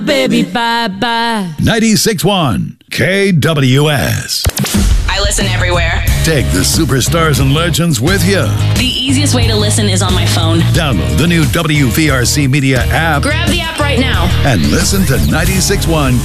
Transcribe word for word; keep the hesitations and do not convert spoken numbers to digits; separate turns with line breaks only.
Baby, bye-bye.
ninety-six point one K W S.
I listen everywhere.
Take the superstars and legends with you.
The easiest way to listen is on my phone.
Download the new W V R C Media app
Grab the app right now.
and listen to ninety-six point one